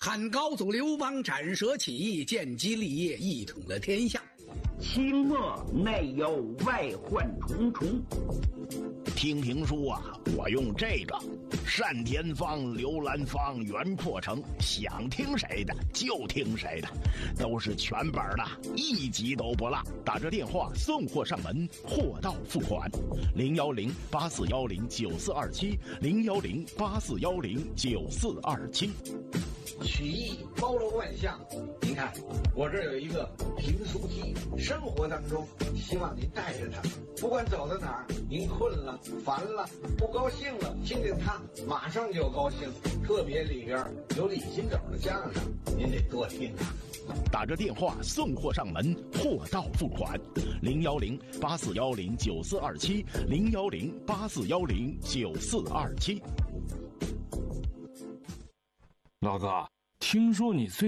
汉高祖刘邦斩蛇起义，建基立业，一统了天下。 清末内忧外患重重。 听评书啊，我用这个单田芳、刘兰芳、袁阔成，想听谁的就听谁的，都是全本的，一集都不落。打着电话送货上门，货到付款。010-8410-9427，010-8410-9427。 曲艺包罗万象，您看我这有一个评书机，生活当中希望您带着它，不管走到哪儿，您困了、烦了、不高兴了，听听它，马上就高兴。特别里边有李金斗的相声，您得多听啊。 打着电话送货上门，货到付款。010-8410-9427，010-8410-9427。 老哥，听说你最